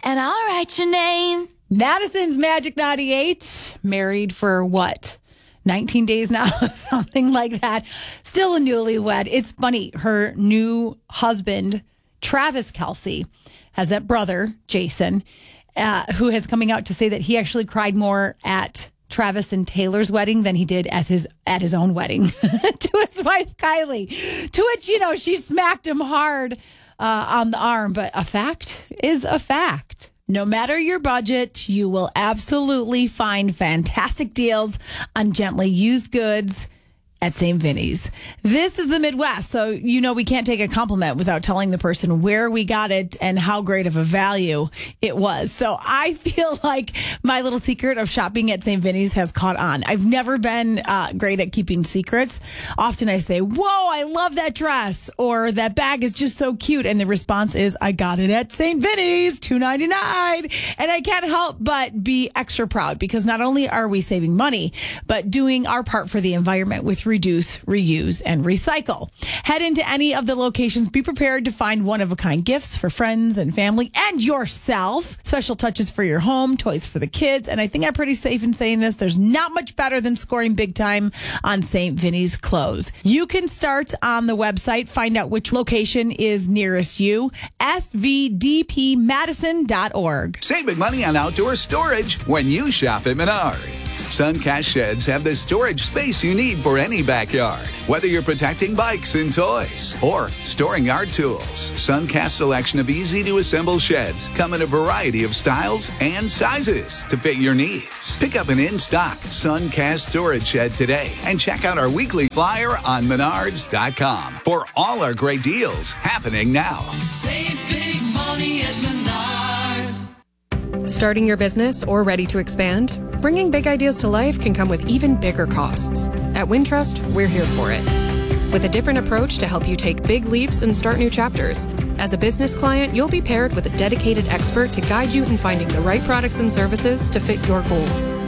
and I'll write your name. Madison's Magic 98, married for what? 19 days now, something like that. Still a newlywed. It's funny. Her new husband, Travis Kelce, has that brother, Jason, who has coming out to say that he actually cried more at Travis and Taylor's wedding than he did at his own wedding to his wife, Kylie. To which, she smacked him hard on the arm. But a fact is a fact. No matter your budget, you will absolutely find fantastic deals on gently used goods at St. Vinny's. This is the Midwest, so we can't take a compliment without telling the person where we got it and how great of a value it was. So I feel like my little secret of shopping at St. Vinny's has caught on. I've never been great at keeping secrets. Often I say, whoa, I love that dress, or that bag is just so cute. And the response is, I got it at St. Vinny's, $2.99. And I can't help but be extra proud because not only are we saving money, but doing our part for the environment with reduce, reuse, and recycle. Head into any of the locations. Be prepared to find one-of-a-kind gifts for friends and family and yourself. Special touches for your home, toys for the kids. And I think I'm pretty safe in saying this. There's not much better than scoring big time on St. Vinny's clothes. You can start on the website. Find out which location is nearest you. svdpmadison.org. Save big money on outdoor storage when you shop at Menards. Suncast Sheds have the storage space you need for any backyard. Whether you're protecting bikes and toys or storing yard tools, Suncast's selection of easy-to-assemble sheds come in a variety of styles and sizes to fit your needs. Pick up an in-stock Suncast storage shed today and check out our weekly flyer on Menards.com for all our great deals happening now. Save big money at Menards. Starting your business or ready to expand? Bringing big ideas to life can come with even bigger costs. At Wintrust, we're here for it. With a different approach to help you take big leaps and start new chapters. As a business client, you'll be paired with a dedicated expert to guide you in finding the right products and services to fit your goals.